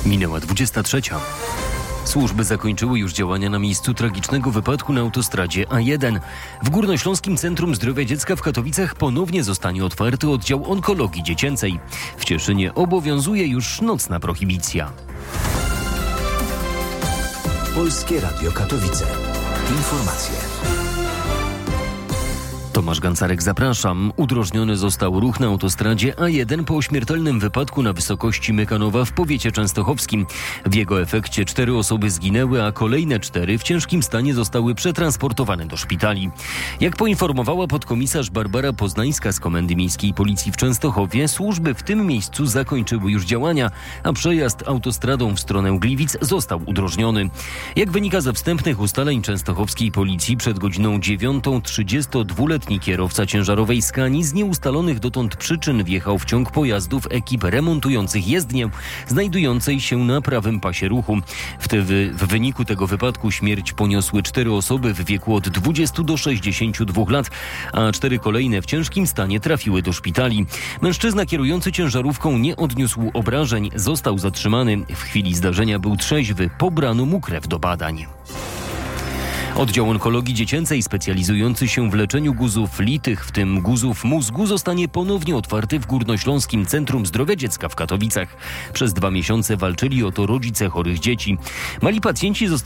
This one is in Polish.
Minęła 23. Służby zakończyły już działania na miejscu tragicznego wypadku na autostradzie A1. W Górnośląskim Centrum Zdrowia Dziecka w Katowicach ponownie zostanie otwarty oddział onkologii dziecięcej. W Cieszynie obowiązuje już nocna prohibicja. Polskie Radio Katowice. Informacje. Tomasz Gancarek, zapraszam. Udrożniony został ruch na autostradzie A1 po śmiertelnym wypadku na wysokości Mykanowa w powiecie częstochowskim. W jego efekcie 4 osoby zginęły, a kolejne 4 w ciężkim stanie zostały przetransportowane do szpitali. Jak poinformowała podkomisarz Barbara Poznańska z Komendy Miejskiej Policji w Częstochowie, służby w tym miejscu zakończyły już działania, a przejazd autostradą w stronę Gliwic został udrożniony. Jak wynika ze wstępnych ustaleń częstochowskiej policji, przed godziną 9:30 dwuletni kierowca ciężarowej Scanii z nieustalonych dotąd przyczyn wjechał w ciąg pojazdów ekip remontujących jezdnię znajdującej się na prawym pasie ruchu. W wyniku tego wypadku śmierć poniosły 4 osoby w wieku od 20 do 62 lat, a 4 kolejne w ciężkim stanie trafiły do szpitali. Mężczyzna kierujący ciężarówką nie odniósł obrażeń, został zatrzymany. W chwili zdarzenia był trzeźwy, pobrano mu krew do badań. Oddział onkologii dziecięcej specjalizujący się w leczeniu guzów litych, w tym guzów mózgu, zostanie ponownie otwarty w Górnośląskim Centrum Zdrowia Dziecka w Katowicach. Przez 2 miesiące walczyli o to rodzice chorych dzieci. Mali pacjenci zostali